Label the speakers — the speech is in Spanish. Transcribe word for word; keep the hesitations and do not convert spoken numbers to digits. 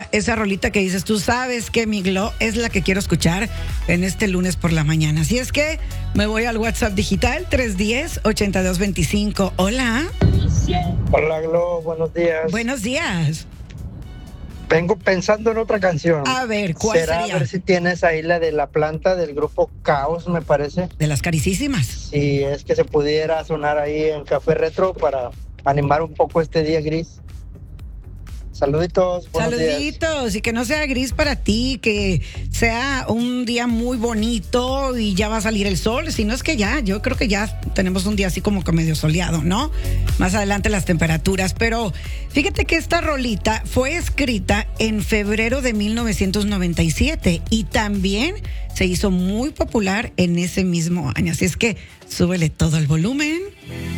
Speaker 1: rolita, esa rolita que dices, tú sabes que mi Glo es la que quiero escuchar en este lunes por la mañana. Así es que me voy al WhatsApp digital tres uno cero, ocho dos dos cinco. Hola.
Speaker 2: Hola, Glo, buenos días.
Speaker 1: Buenos días.
Speaker 2: Vengo pensando en otra canción.
Speaker 1: A ver, ¿cuál
Speaker 2: ¿Será?
Speaker 1: sería?
Speaker 2: A ver si tienes ahí la de La Planta del grupo Caos, me parece.
Speaker 1: De las caricísimas.
Speaker 2: Si es que se pudiera sonar ahí en Café Retro para animar un poco este día gris. Saluditos, buenos
Speaker 1: Saluditos,
Speaker 2: días.
Speaker 1: y que no sea gris para ti, que sea un día muy bonito y ya va a salir el sol. Si no es que ya, yo creo que ya tenemos un día así como que medio soleado, ¿no? Más adelante las temperaturas, pero fíjate que esta rolita fue escrita en febrero de mil novecientos noventa y siete y también se hizo muy popular en ese mismo año. Así es que súbele todo el volumen.